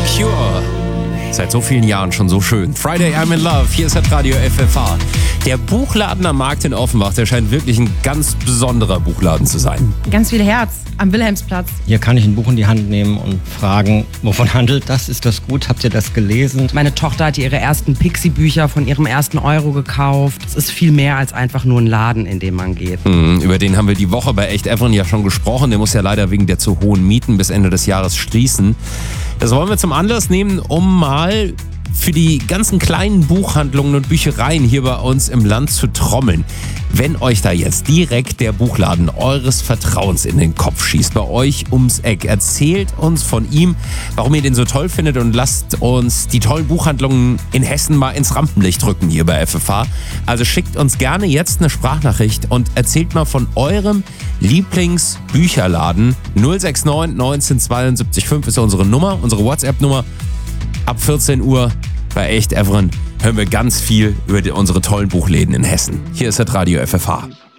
Cure. Seit so vielen Jahren schon so schön. Friday I'm in Love, hier ist das Radio FFH. Der Buchladen am Markt in Offenbach, der scheint wirklich ein ganz besonderer Buchladen zu sein. Ganz viel Herz am Wilhelmsplatz. Hier kann ich ein Buch in die Hand nehmen und fragen, wovon handelt das? Ist das gut? Habt ihr das gelesen? Meine Tochter hat ihre ersten Pixie-Bücher von ihrem ersten Euro gekauft. Es ist viel mehr als einfach nur ein Laden, in den man geht. Über den haben wir die Woche bei Echt Evren ja schon gesprochen. Der muss ja leider wegen der zu hohen Mieten bis Ende des Jahres schließen. Das wollen wir zum Anlass nehmen, um mal für die ganzen kleinen Buchhandlungen und Büchereien hier bei uns im Land zu trommeln. Wenn euch da jetzt direkt der Buchladen eures Vertrauens in den Kopf schießt, bei euch ums Eck, erzählt uns von ihm, warum ihr den so toll findet und lasst uns die tollen Buchhandlungen in Hessen mal ins Rampenlicht rücken hier bei FFH. Also schickt uns gerne jetzt eine Sprachnachricht und erzählt mal von eurem Lieblingsbücherladen. 069 1972 5 ist unsere Nummer, unsere WhatsApp-Nummer. Ab 14 Uhr bei Echt Evren hören wir ganz viel über unsere tollen Buchläden in Hessen. Hier ist das Radio FFH.